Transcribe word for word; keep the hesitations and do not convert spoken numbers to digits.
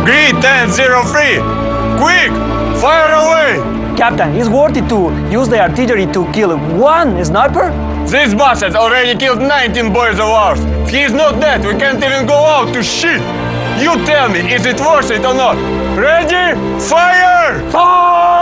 Green ten zero three! Quick! Fire away! Captain, is worth it to use the artillery to kill one sniper? This bastard already killed nineteen boys of ours. If he's not dead, we can't even go out to shit. You tell me, is it worth it or not? Ready? Fire! Fire!